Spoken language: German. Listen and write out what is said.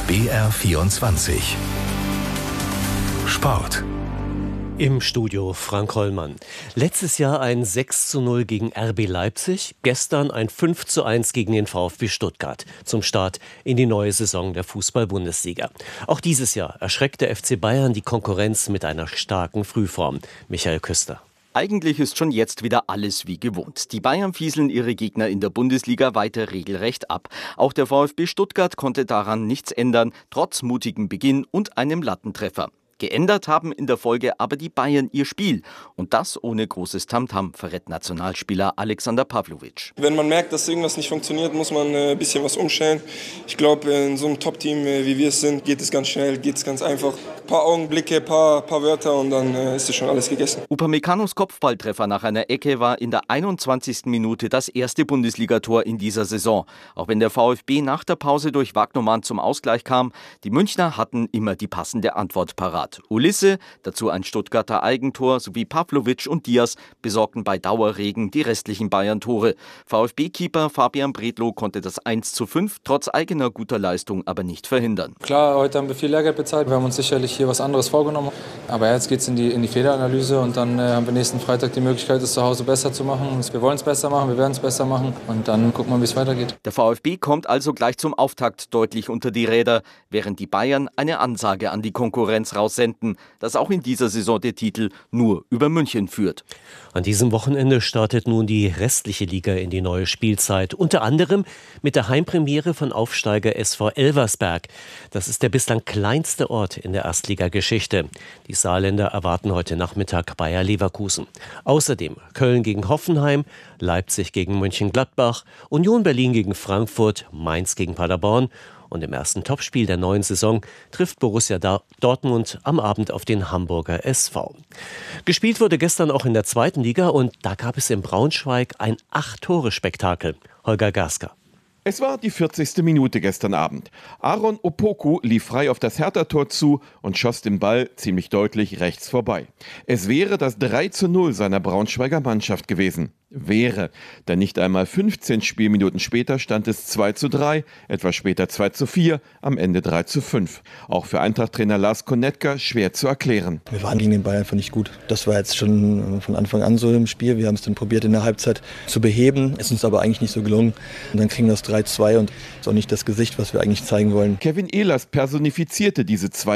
BR24 Sport. Im Studio Frank Hollmann. Letztes Jahr ein 6:0 gegen RB Leipzig, gestern ein 5:1 gegen den VfB Stuttgart zum Start in die neue Saison der Fußball-Bundesliga. Auch dieses Jahr erschreckt der FC Bayern die Konkurrenz mit einer starken Frühform. Michael Küster. Eigentlich ist schon jetzt wieder alles wie gewohnt. Die Bayern fieseln ihre Gegner in der Bundesliga weiter regelrecht ab. Auch der VfB Stuttgart konnte daran nichts ändern, trotz mutigem Beginn und einem Lattentreffer. Geändert haben in der Folge aber die Bayern ihr Spiel. Und das ohne großes Tamtam, verrät Nationalspieler Alexander Pavlovic. Wenn man merkt, dass irgendwas nicht funktioniert, muss man ein bisschen was umstellen. Ich glaube, in so einem Top-Team, wie wir es sind, geht es ganz schnell, geht es ganz einfach. Ein paar Augenblicke, ein paar Wörter und dann ist es schon alles gegessen. Upamecano's Kopfballtreffer nach einer Ecke war in der 21. Minute das erste Bundesligator in dieser Saison. Auch wenn der VfB nach der Pause durch Wagnermann zum Ausgleich kam, die Münchner hatten immer die passende Antwort parat. Ulisse, dazu ein Stuttgarter Eigentor, sowie Pavlovic und Diaz besorgten bei Dauerregen die restlichen Bayern-Tore. VfB-Keeper Fabian Bredlow konnte das 1:5 trotz eigener guter Leistung aber nicht verhindern. Klar, heute haben wir viel Lehrgeld bezahlt. Wir haben uns sicherlich hier was anderes vorgenommen. Aber jetzt geht es in die Fehleranalyse und dann haben wir nächsten Freitag die Möglichkeit, es zu Hause besser zu machen. Wir wollen es besser machen, wir werden es besser machen und dann gucken wir, wie es weitergeht. Der VfB kommt also gleich zum Auftakt deutlich unter die Räder, während die Bayern eine Ansage an die Konkurrenz raussenden, dass auch in dieser Saison der Titel nur über München führt. An diesem Wochenende startet nun die restliche Liga in die neue Spielzeit. Unter anderem mit der Heimpremiere von Aufsteiger SV Elversberg. Das ist der bislang kleinste Ort in der Erstligageschichte. Die Saarländer erwarten heute Nachmittag Bayer Leverkusen. Außerdem Köln gegen Hoffenheim, Leipzig gegen Mönchengladbach, Union Berlin gegen Frankfurt, Mainz gegen Paderborn. Und im ersten Topspiel der neuen Saison trifft Borussia Dortmund am Abend auf den Hamburger SV. Gespielt wurde gestern auch in der zweiten Liga und da gab es in Braunschweig ein 8-Tore-Spektakel. Holger Gasker. Es war die 40. Minute gestern Abend. Aaron Opoku lief frei auf das Hertha-Tor zu und schoss den Ball ziemlich deutlich rechts vorbei. Es wäre das 3:0 seiner Braunschweiger Mannschaft gewesen. Wäre, denn nicht einmal 15 Spielminuten später stand es 2:3, etwas später 2:4, am Ende 3:5. Auch für Eintracht-Trainer Lars Konetka schwer zu erklären. Wir waren gegen den Ball einfach nicht gut. Das war jetzt schon von Anfang an so im Spiel. Wir haben es dann probiert in der Halbzeit zu beheben. Es ist uns aber eigentlich nicht so gelungen. Und dann kriegen wir das 3:2 und ist auch nicht das Gesicht, was wir eigentlich zeigen wollen. Kevin Ehlers personifizierte diese